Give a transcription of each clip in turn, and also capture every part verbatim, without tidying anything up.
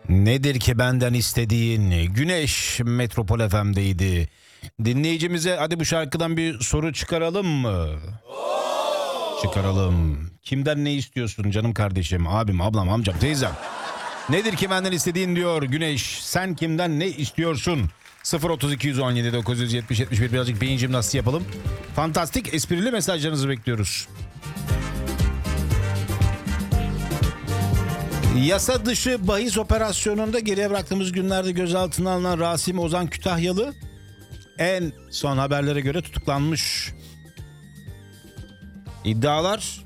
Nedir ki benden istediğin? Güneş Metropol F M'deydi. Dinleyicimize hadi bu şarkıdan bir soru çıkaralım mı? Çıkaralım. Kimden ne istiyorsun canım kardeşim, abim, ablam, amcam, teyzem? Nedir ki benden istediğin diyor Güneş. Sen kimden ne istiyorsun? sıfır otuz iki on yedi dokuz yüz yetmiş yetmiş bir birazcık beyin jimnastiği yapalım. Fantastik esprili mesajlarınızı bekliyoruz. Yasa dışı bahis operasyonunda geriye bıraktığımız günlerde gözaltına alınan Rasim Ozan Kütahyalı en son haberlere göre tutuklanmış. İddialar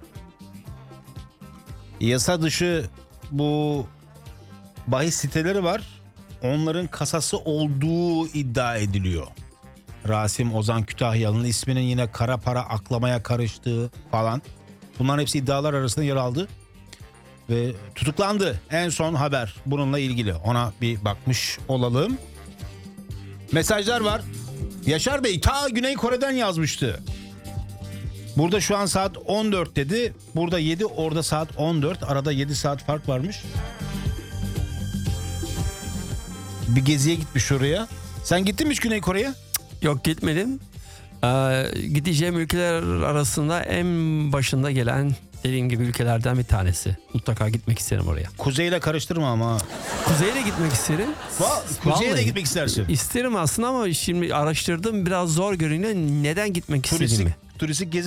yasa dışı bu bahis siteleri var. Onların kasası olduğu iddia ediliyor. Rasim Ozan Kütahyalı'nın isminin yine kara para aklamaya karıştığı falan. Bunların hepsi iddialar arasında yer aldı. Ve tutuklandı. En son haber bununla ilgili. Ona bir bakmış olalım. Mesajlar var. Yaşar Bey ta Güney Kore'den yazmıştı. Burada şu an saat on dört dedi. Burada yedi, orada saat on dört. Arada yedi saat fark varmış. Bir geziye gitmiş oraya. Sen gittin mi hiç Güney Kore'ye? Yok, gitmedim. Ee, gideceğim ülkeler arasında en başında gelen, dediğim gibi, ülkelerden bir tanesi. Mutlaka gitmek isterim oraya. Kuzeyle karıştırma ama. Kuzey'e de gitmek isterim. Va- Kuzey'e de gitmek istersin. İsterim aslında ama şimdi araştırdım, biraz zor görünüyor. Neden gitmek Turistik, istediğimi. turistik gezi